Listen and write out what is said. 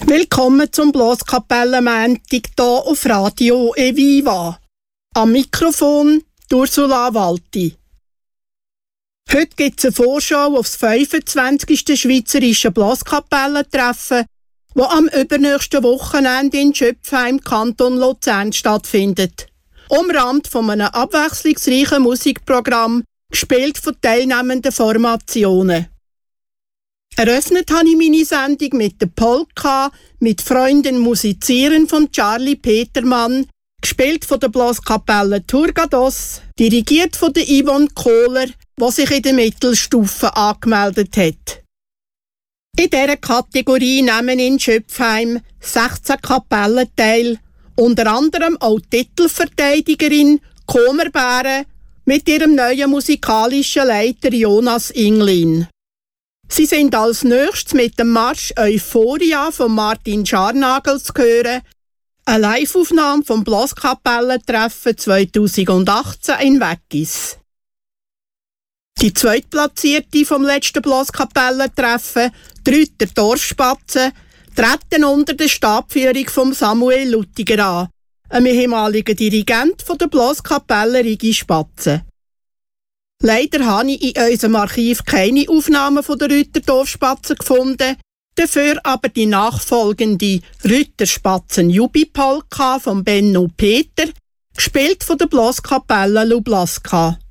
Willkommen zum Blaskapellenmontag hier auf Radio Eviva. Am Mikrofon Ursula Walti. Heute gibt es eine Vorschau auf das 25. Schweizerische Blaskapellentreffen, das am übernächsten Wochenende in Schöpfheim, Kanton Luzern, stattfindet. Umrahmt von einem abwechslungsreichen Musikprogramm, gespielt von teilnehmenden Formationen. Eröffnet habe ich meine Sendung mit der Polka «Mit Freunden musizieren» von Charlie Petermann, gespielt von der Blaskapelle Turgados, dirigiert von der Yvonne Kohler, die sich in der Mittelstufe angemeldet hat. In dieser Kategorie nehmen in Schöpfheim 16 Kapellen teil, unter anderem auch die Titelverteidigerin Comerbären mit ihrem neuen musikalischen Leiter Jonas Inglin. Sie sind als nächstes mit dem Marsch Euphoria von Martin Scharnagel zu hören, eine Live-Aufnahme vom Blaskapellentreffen 2018 in Weggis. Die Zweitplatzierte vom letzten Blaskapellentreffen, die Rütter Dorfspatzen, treten unter der Stabführung von Samuel Luttiger an, einem ehemaligen Dirigent von der Blaskapelle Rigi Spatzen. Leider habe ich in unserem Archiv keine Aufnahmen von der Rütter Dorfspatzen gefunden, dafür aber die nachfolgende Rütterspatzen Jubi-Polka von Benno Peter, gespielt von der Blaskapelle Lublaska.